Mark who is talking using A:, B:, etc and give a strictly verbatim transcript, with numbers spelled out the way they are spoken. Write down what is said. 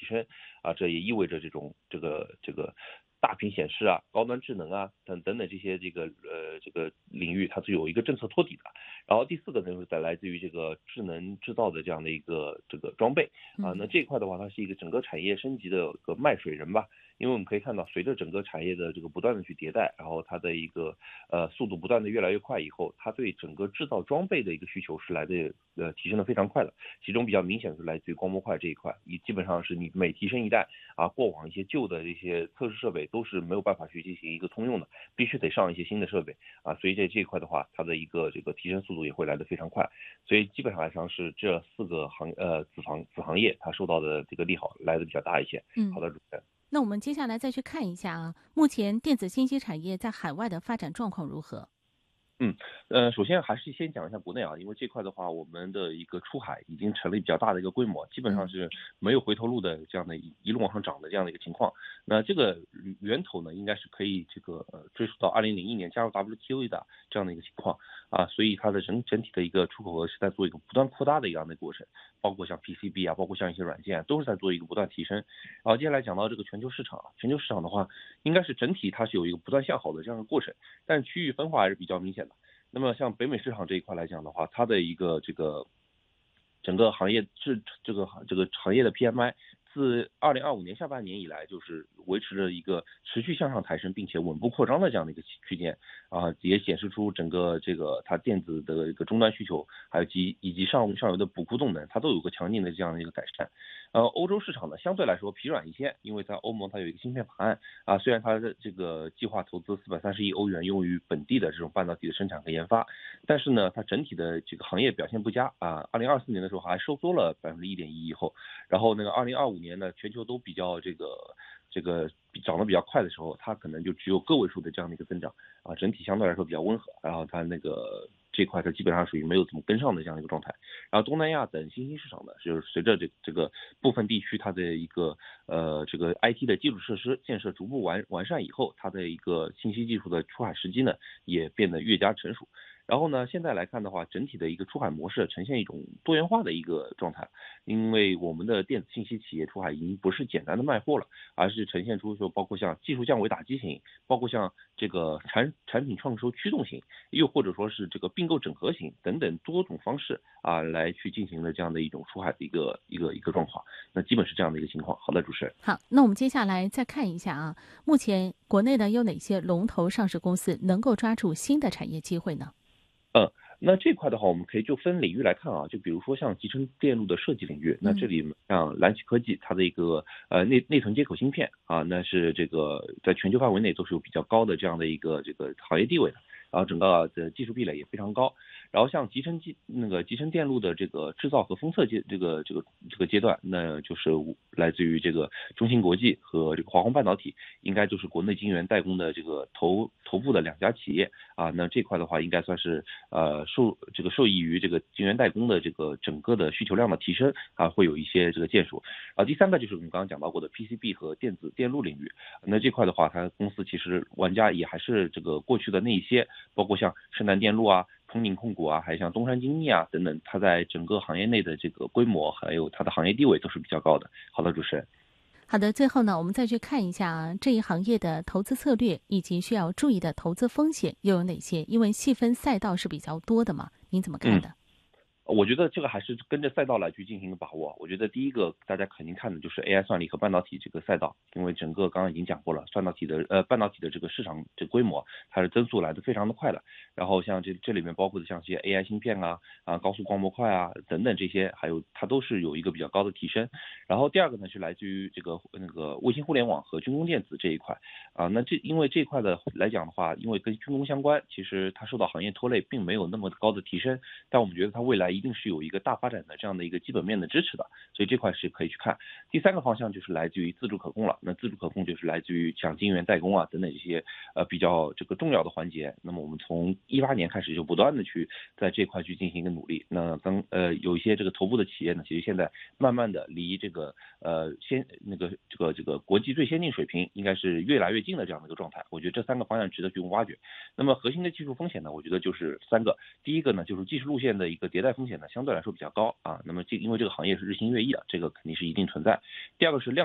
A: 升啊，这也意味着这种这个这个大屏显示啊、高端智能啊等等等这些这个呃这个领域，它是有一个政策托底的。然后第四个呢，就是在来自于这个智能制造的这样的一个这个装备啊，那这一块的话，它是一个整个产业升级的一个卖水人吧。因为我们可以看到，随着整个产业的这个不断的去迭代，然后它的一个呃速度不断的越来越快以后，它对整个制造装备的一个需求是来的呃提升的非常快的。其中比较明显的是来自于光模块这一块，你基本上是你每提升一代啊，过往一些旧的这些测试设备都是没有办法去进行一个通用的，必须得上一些新的设备啊，所以在这一块的话，它的一个这个提升速度也会来得非常快。所以基本上来说是这四个行呃子行子行业它受到的这个利好来的比较大一些。
B: 嗯，
A: 好的，主持人。
B: 那我们接下来再去看一下啊，目前电子信息产业在海外的发展状况如何？
A: 嗯，呃，首先还是先讲一下国内啊，因为这块的话，我们的一个出海已经成了比较大的一个规模，基本上
B: 嗯
A: 是没有回头路的这样的一一路往上涨的这样的一个情况。那这个源头呢，应该是可以这个呃追溯到二零零一年加入 W T O 的这样的一个情况啊，所以它的整整体的一个出口额是在做一个不断扩大的一样的过程，包括像 P C B 啊，包括像一些软件啊，都是在做一个不断提升。然后接下来讲到这个全球市场啊，全球市场的话，应该是整体它是有一个不断向好的这样的过程，但区域分化还是比较明显的。那么像北美市场这一块来讲的话，它的一个这个整个行业是这个这个行业的 P M I 自二零二五年下半年以来，就是维持着一个持续向上抬升，并且稳步扩张的这样的一个区间啊，也显示出整个这个它电子的一个终端需求，还有及以及上上游的补库动能，它都有个强劲的这样的一个改善。呃，欧洲市场呢相对来说疲软一些，因为在欧盟它有一个芯片法案啊，虽然它的这个计划投资四百三十亿欧元用于本地的这种半导体的生产和研发，但是呢，它整体的这个行业表现不佳啊。二零二四年的时候还收缩了百分之一点一以后，然后那个二零二五年呢，全球都比较这个这个涨得比较快的时候，它可能就只有个位数的这样的一个增长啊，整体相对来说比较温和，然后它那个这块它基本上属于没有怎么跟上的这样一个状态。然后东南亚等新兴市场呢，就是随着这这个部分地区它的一个呃这个 I T 的基础设施建设逐步完完善以后，它的一个信息技术的出海时机呢也变得越加成熟。然后呢，现在来看的话，整体的一个出海模式呈现一种多元化的一个状态，因为我们的电子信息企业出海已经不是简单的卖货了，而是呈现出说包括像技术降维打击型，包括像这个产产品创收驱动型，又或者说是这个并购整合型等等多种方式啊，来去进行了这样的一种出海的一个一个一个状况。那基本是这样的一个情况。好的，主持人。
B: 好，那我们接下来再看一下啊，目前国内的有哪些龙头上市公司能够抓住新的产业机会呢？
A: 嗯，那这块的话，我们可以就分领域来看啊，就比如说像集成电路的设计领域，那这
B: 嗯
A: 里像蓝旗科技它的一个呃内内存接口芯片啊，那是这个在全球范围内都是有比较高的这样的一个这个行业地位的，然后整个的技术壁垒也非常高。然后像集成机那个集成电路的这个制造和封测阶这个这个这个阶段，那就是来自于这个中芯国际和这个华虹半导体，应该就是国内晶圆代工的这个头头部的两家企业啊。那这块的话，应该算是呃受这个受益于这个晶圆代工的这个整个的需求量的提升啊，会有一些这个建树。啊，第三个就是我们刚刚讲到过的 P C B 和电子电路领域，那这块的话，它公司其实玩家也还是这个过去的那一些，包括像盛南电路啊、通宁控股啊，还有像东山精密啊等等，它在整个行业内的这个规模还有它的行业地位都是比较高的。好的，主持人。
B: 好的，最后呢，我们再去看一下啊，这一行业的投资策略以及需要注意的投资风险又有哪些？因为细分赛道是比较多的嘛，您怎么看
A: 嗯。
B: 的？
A: 我觉得这个还是跟着赛道来去进行一个把握。我觉得第一个大家肯定看的就是 A I 算力和半导体这个赛道，因为整个刚刚已经讲过了，半导体的呃半导体的这个市场这规模它是增速来的非常的快的。然后像这这里面包括的像这些 A I 芯片啊啊高速光模块啊等等这些，还有它都是有一个比较高的提升。然后第二个呢是来自于这个那个卫星互联网和军工电子这一块啊，那这因为这一块的来讲的话，因为跟军工相关，其实它受到行业拖累，并没有那么高的提升，但我们觉得它未来一定是有一个大发展的这样的一个基本面的支持的，所以这块是可以去看。第三个方向就是来自于自主可控了，那自主可控就是来自于像晶圆代工啊等等这些呃比较这个重要的环节。那么我们从一八年开始就不断的去在这块去进行一个努力。那刚呃有一些这个头部的企业呢，其实现在慢慢的离这个呃先那个这个这个国际最先进水平应该是越来越近的这样的一个状态。我觉得这三个方向值得去挖掘。那么核心的技术风险呢，我觉得就是三个。第一个呢，就是技术路线的一个迭代风险呢，相对来说比较高啊。那么这因为这个行业是日新月异的，这个肯定是一定存在。第二个是量